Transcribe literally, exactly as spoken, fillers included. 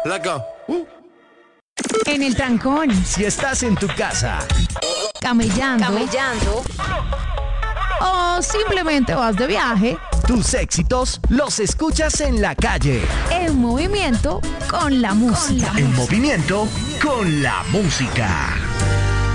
Flaca. Uh. En el trancón, Si estás en tu casa, camellando, Camellando. o simplemente vas de viaje, tus éxitos los escuchas en la calle. en movimiento con la música. En movimiento con la música.